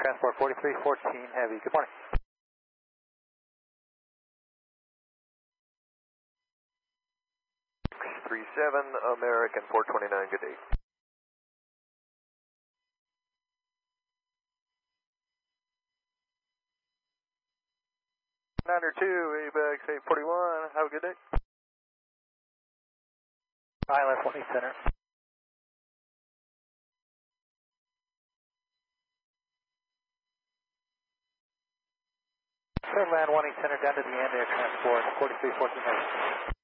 Transport 4314 Heavy, good morning. X37 American 429, good day. Niner 2, ABAX 841, have a good day. Island 20 Center. Land 1 Center down to the end, Air Transport 4314 Heavy.